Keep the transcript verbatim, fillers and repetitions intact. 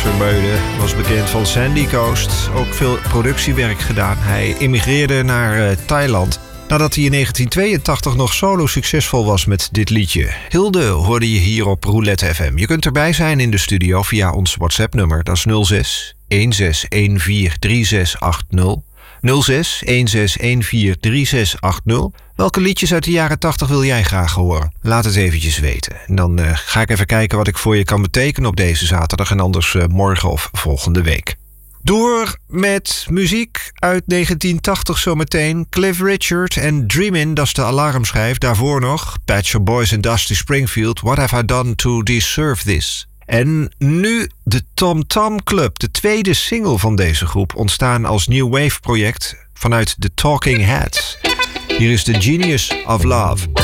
Vermeulen was bekend van Sandy Coast. Ook veel productiewerk gedaan. Hij emigreerde naar uh, Thailand nadat hij in negentien tweeëntachtig nog solo succesvol was met dit liedje. Hilde hoorde je hier op Roulette F M. Je kunt erbij zijn in de studio via ons WhatsApp-nummer. Dat is nul zes een zes een vier drie zes acht nul. nul zes een zes een vier drie zes acht nul. Welke liedjes uit de jaren tachtig wil jij graag horen? Laat het eventjes weten. En dan uh, ga ik even kijken wat ik voor je kan betekenen op deze zaterdag en anders uh, morgen of volgende week. Door met muziek uit negentien tachtig zometeen. Cliff Richard en Dreamin', dat is de alarmschijf. Daarvoor nog Pet Shop Boys en Dusty Springfield. What Have I Done to Deserve This? En nu de Tom Tom Club, de tweede single van deze groep, ontstaan als New Wave project vanuit The Talking Heads. Hier is The Genius of Love.